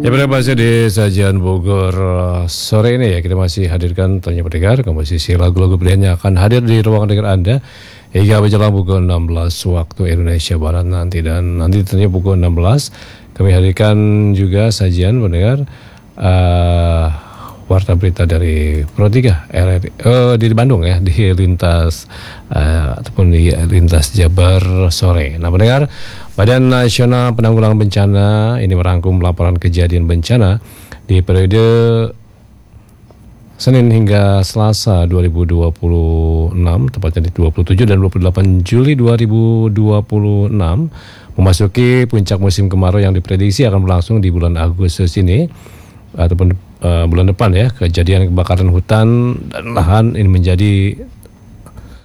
Ya, pada masih di Sajian Bogor sore ini ya, kita masih hadirkan tanya pendengar komposisi lagu-lagu pilihannya akan hadir di ruang dengar Anda hingga menjelang pukul 16 waktu Indonesia Barat nanti. Dan nanti tentunya pukul 16 kami hadirkan juga sajian pendengar warta berita dari Pro 3 RRI di Bandung ya, di lintas ataupun di lintas Jabar sore. Nah, pendengar, Badan Nasional Penanggulangan Bencana ini merangkum laporan kejadian bencana di periode Senin hingga Selasa 2026, tepatnya di 27 dan 28 Juli 2026, memasuki puncak musim kemarau yang diprediksi akan berlangsung di bulan Agustus ini ataupun bulan depan ya. Kejadian kebakaran hutan dan lahan ini menjadi